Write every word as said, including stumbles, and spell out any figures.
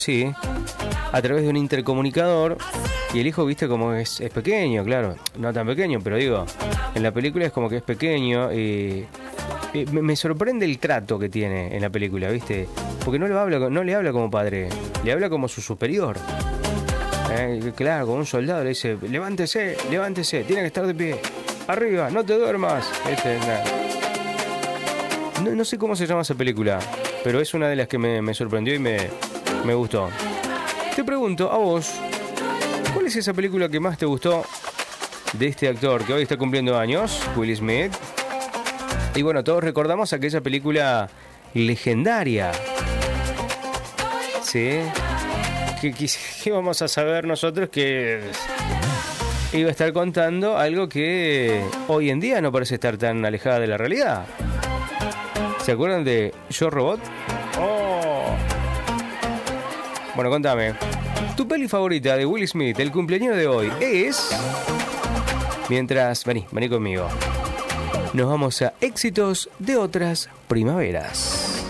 sí, a través de un intercomunicador. Y el hijo, viste, como es, es pequeño, claro. No tan pequeño, pero digo, en la película es como que es pequeño. Y, y me, me sorprende el trato que tiene en la película, viste. Porque no le habla, no le habla como padre, le habla como su superior. Eh, claro, como un soldado le dice, levántese, levántese, tiene que estar de pie. Arriba, no te duermas. Este, no, no sé cómo se llama esa película, pero es una de las que me, me sorprendió y me, me gustó. Te pregunto a vos, ¿cuál es esa película que más te gustó de este actor que hoy está cumpliendo años, Will Smith? Y bueno, todos recordamos aquella película legendaria. ¿Sí? ¿Qué, qué, qué vamos a saber nosotros que iba a estar contando algo que hoy en día no parece estar tan alejada de la realidad? ¿Se acuerdan de Yo Robot? Oh. Bueno, contame. Tu peli favorita de Will Smith, el cumpleaños de hoy, es... Mientras... Vení, vení conmigo. Nos vamos a éxitos de otras primaveras.